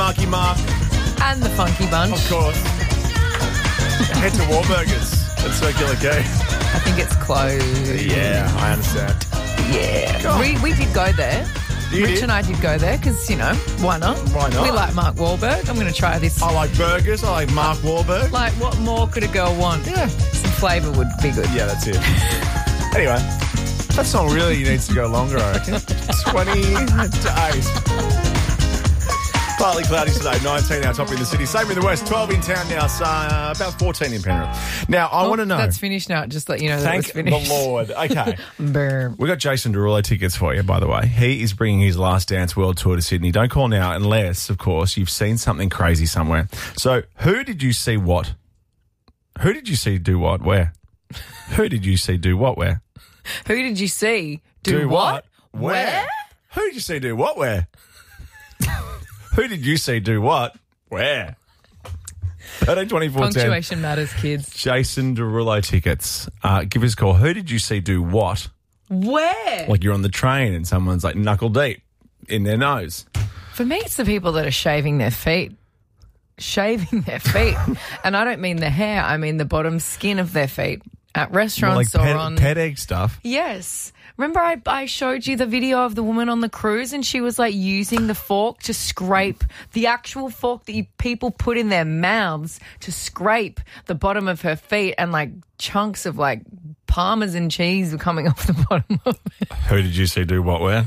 Marky Mark. And the Funky Bunch. Of course. Head to Wahlburgers at Circular Quay. I think it's closed. Yeah, I understand. Yeah. We did go there. You Rich did? and I did go there because, why not? Why not? We like Mark Wahlberg. I'm going to try this. I like burgers. I like Mark Wahlberg. Like, what more could a girl want? Yeah. Some flavour would be good. Yeah, that's it. Anyway, that song really needs to go longer, I reckon. 20 to 8. Partly cloudy today, 19 now, top in the city. Same in the west, 12 in town now, so about 14 in Penrith. Now, I want to know. That's finished now. Just let you know that Thank it's finished. the Lord. Okay. Brr. We got Jason Derulo tickets for you, by the way. He is bringing his Last Dance World Tour to Sydney. Don't call now unless, of course, you've seen something crazy somewhere. So, who did you see what? Who did you see do what? Where? Who did you see do what? Where? Who did you see Do what? Where? Who did you see do what? Where? Who did you see do what? Where? 13, 24, 10. Punctuation matters, kids. Jason Derulo tickets. Give us a call. Who did you see do what? Where? Like you're on the train and someone's like knuckle deep in their nose. For me, it's the people that are shaving their feet. Shaving their feet. And I don't mean the hair. I mean the bottom skin of their feet. At restaurants Like or on... pet egg stuff. Yes. Remember I showed you the video of the woman on the cruise and she was like using the fork to scrape, the actual fork that people put in their mouths to scrape the bottom of her feet, and like chunks of like Parmesan cheese were coming off the bottom of it. Who did you see do what where?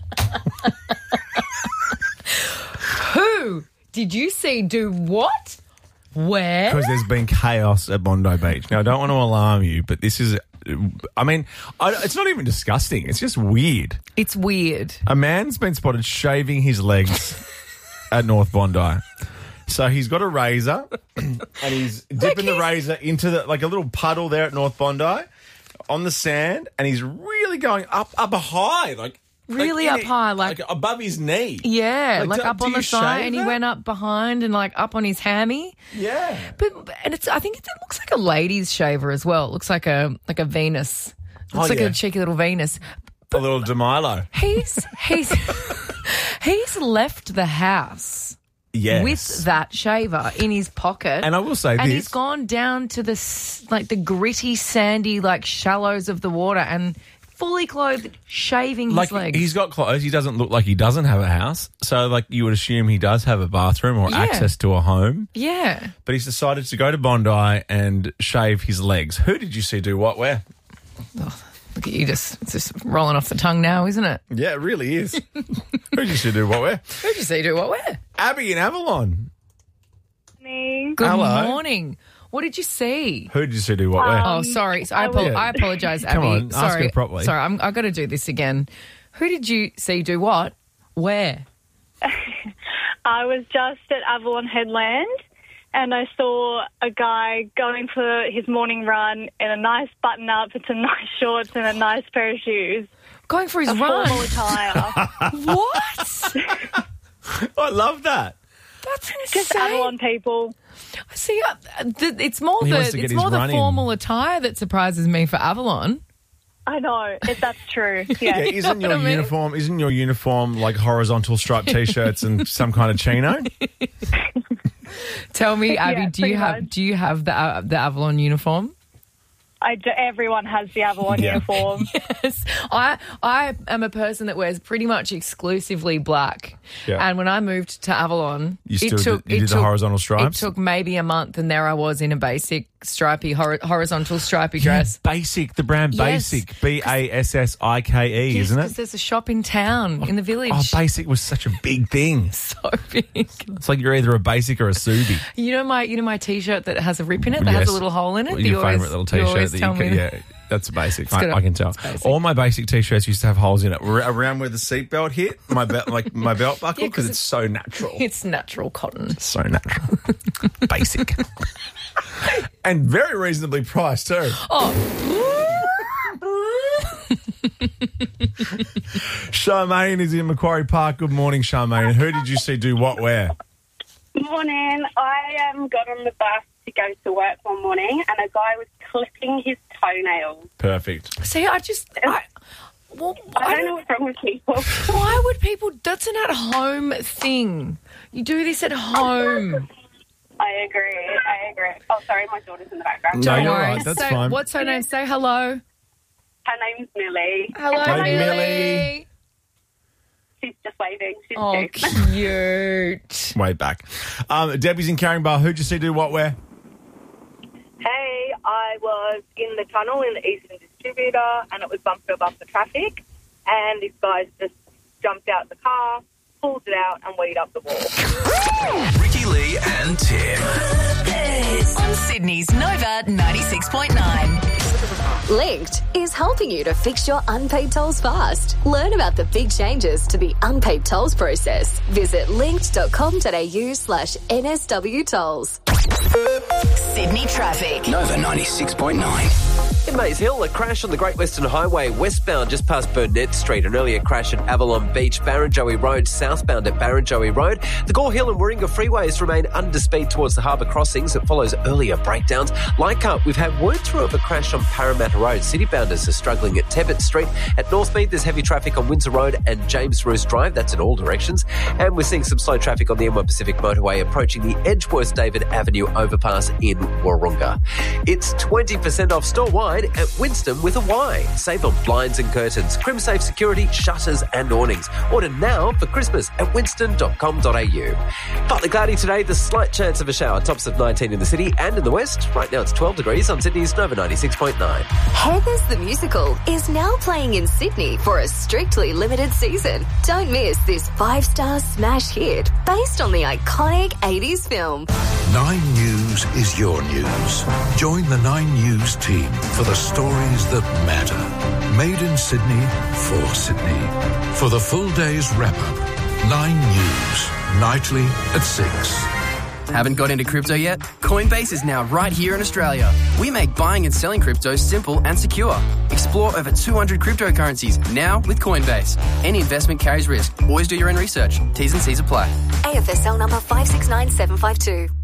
Who did you see do what? Where? Because there's been chaos at Bondi Beach. Now, I don't want to alarm you, but this is... I mean, it's not even disgusting. It's just weird. It's weird. A man's been spotted shaving his legs at North Bondi. So he's got a razor and he's dipping the razor into like a little puddle there at North Bondi on the sand, and he's really going up high, like Really up high, like above his knee. Yeah, like up do on you the side, shave and he that? went up behind and like up on his hammy. Yeah. And I think it looks like a lady's shaver as well. It looks like a Venus. It looks like yeah. a cheeky little Venus. A little DeMilo. He's left the house. Yes. With that shaver in his pocket. And I will say and this. he's gone down to the gritty, sandy, like shallows of the water and fully clothed, shaving his legs. He's got clothes. He doesn't look like he doesn't have a house. So, like, you would assume he does have a bathroom or access to a home. Yeah. But he's decided to go to Bondi and shave his legs. Who did you see do what where? Oh, look at you, it's just rolling off the tongue now, isn't it? Yeah, it really is. Who did you see do what where? Who did you see do what where? Abby in Avalon. Me. Good Hello. morning. What did you see? Who did you see do what where? Oh, sorry. I apologise, Abby. Come on, sorry. ask it properly. Sorry, I've got to do this again. Who did you see do what? Where? I was just at Avalon Headland and I saw a guy going for his morning run in a nice button-up and some nice shorts and a nice pair of shoes. Going for his a run? formal attire. What? I love that. That's insane. Just Avalon people. See, it's more He wants to get his the run in. formal attire that surprises me for Avalon. I know, that's true. Yeah, Yeah. isn't know your what I mean? uniform? Isn't your uniform like horizontal striped t-shirts and some kind of chino? Tell me, Abby, Yeah, do you pretty have much. the Avalon uniform? Everyone has the Avalon Yeah. uniform. Yes, I am a person that wears pretty much exclusively black. Yeah. And when I moved to Avalon, You did the horizontal stripes? It took maybe a month, and there I was in a basic stripy horizontal stripy dress. Basic, the brand Yes. Basic, BASSIKE, isn't Because it? there's a shop in town in the village. Oh, Basic was such a big thing. So big. It's like you're either a Basic or a Subi. You know my T-shirt that has a rip in it that has Yes. a little hole in it. Your You always- favourite little you T-shirt always that tell you can, me yeah, that's Basic. good. I can tell. It's Basic. All my Basic T-shirts used to have holes in it around where the seatbelt hit, my belt, like my belt buckle, Yeah, 'cause because it's so natural. It's natural cotton. So natural. Basic. And very reasonably priced too. Charmaine is in Macquarie Park. Good morning, Charmaine. Who did you see do what where? Morning. I got on the bus to go to work one morning and a guy was clipping his toenails. Perfect. See, I I don't know what's wrong with people. Why would people? That's an at-home thing. You do this at home. I agree. Oh, sorry, my daughter's in the background. No, Don't you're worry. right. That's So, fine. what's her name? Say hello. Her name's Millie. Hello, Hey, Millie. Millie. She's just waving. She's Oh, cute. cute. Way back. Debbie's in Caringbah. Who'd you see do what where? Hey, I was in the tunnel in the Eastern Distributor and it was bumper to bumper traffic and this guy's just jumped out the car, pulled it out and weed up the wall. Ricky Lee and Tim. On Sydney's Nova 96.9. Linked is helping you to fix your unpaid tolls fast. Learn about the big changes to the unpaid tolls process. Visit linked.com.au/NSW tolls. Sydney traffic. Nova 96.9. In Maze Hill, a crash on the Great Western Highway westbound just past Burnett Street. An earlier crash at Avalon Beach, Barrenjoey Road, southbound at Barrenjoey Road. The Gore Hill and Warringah freeways remain under speed towards the harbour crossings. It follows earlier breakdowns. Leichhardt, we've had word through of a crash on Parramatta Road. Citybounders are struggling at Tebbit Street. At Northmead, there's heavy traffic on Windsor Road and James Roos Drive. That's in all directions. And we're seeing some slow traffic on the M1 Pacific Motorway approaching the Edgeworth David Avenue overpass in Warringah. It's 20% off store-wide at Winston with a Y. Save on blinds and curtains, CrimSafe security, shutters and awnings. Order now for Christmas at winston.com.au. Partly cloudy today, the slight chance of a shower. Tops of 19 in the city and in the west. Right now it's 12 degrees on Sydney's Nova 96.9. Heathers the Musical is now playing in Sydney for a strictly limited season. Don't miss this 5-star smash hit based on the iconic 80s film. 9 News is your news. Join the 9 News team for the stories that matter. Made in Sydney for Sydney. For the full day's wrap-up, 9 News, nightly at 6. Haven't got into crypto yet? Coinbase is now right here in Australia. We make buying and selling crypto simple and secure. Explore over 200 cryptocurrencies now with Coinbase. Any investment carries risk. Always do your own research. T's and C's apply. AFSL number 569752.